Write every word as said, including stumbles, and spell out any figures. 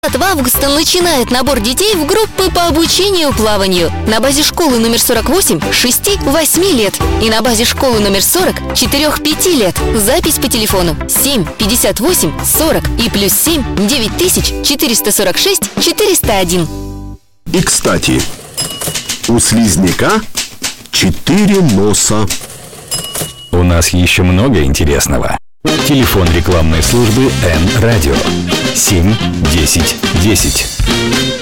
двадцатого августа начинает набор детей в группы по обучению плаванию на базе школы номер сорок восемь шести-восьми лет и на базе школы номер сорок четыре-пяти лет. Запись по телефону семь пятьдесят восемь сорок и плюс семь девять тысяч четыреста сорок шесть четыреста один. И, кстати, у слизняка четыре носа. У нас еще много интересного. Телефон рекламной службы Н-Радио семь десять десять.